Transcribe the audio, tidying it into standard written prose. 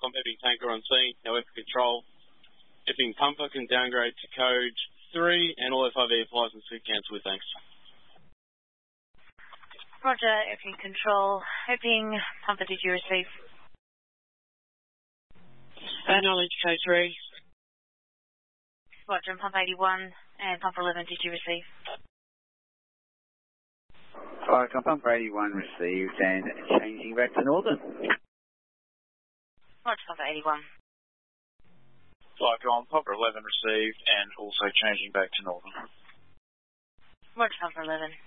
Pump Epping Tanker on scene. Now for control. Epping Pumper can downgrade to code 3 and all FIV applies and suit cancel with thanks. Roger, Epping Control. Epping Pumper, did you receive? Acknowledge code 3. Roger, and Pump 81 and Pumper 11, did you receive? Flycon Pumper 81 received and changing back to Northern. Roger, Pumper 81. Flycon Pumper 11 received and also changing back to Northern. Roger, Pumper 11.